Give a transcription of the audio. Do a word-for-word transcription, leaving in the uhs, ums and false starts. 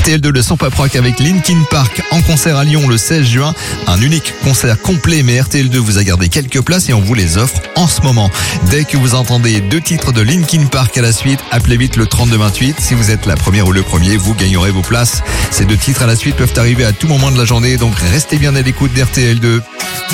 T L deux, le Son Pop Rock avec Linkin Park en concert à Lyon le seize juin. Un unique concert complet, mais R T L deux vous a gardé quelques places et on vous les offre en ce moment. Dès que vous entendez deux titres de Linkin Park à la suite, appelez vite le trente-deux vingt-huit. Si vous êtes la première ou le premier, vous gagnerez vos places. Ces deux titres à la suite peuvent arriver à tout moment de la journée, donc restez bien à l'écoute d'R T L deux.